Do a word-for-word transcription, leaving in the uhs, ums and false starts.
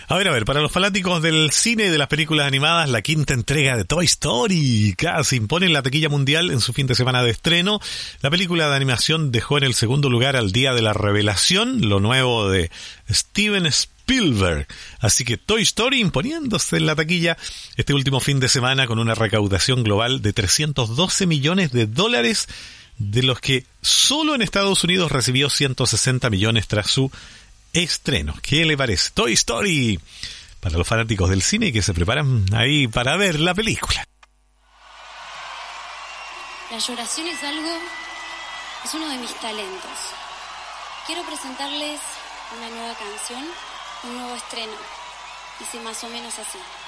A ver, a ver, para los fanáticos del cine y de las películas animadas, la quinta entrega de Toy Story casi impone en la taquilla mundial en su fin de semana de estreno. La película de animación dejó en el segundo lugar al día de la revelación, lo nuevo de Steven Spielberg. Así que Toy Story imponiéndose en la taquilla este último fin de semana con una recaudación global de trescientos doce millones de dólares, de los que solo en Estados Unidos recibió ciento sesenta millones tras su estreno. ¿Qué le parece? Toy Story para los fanáticos del cine que se preparan ahí para ver la película. La lloración es algo, es uno de mis talentos. Quiero presentarles una nueva canción, un nuevo estreno. Dice más o menos así.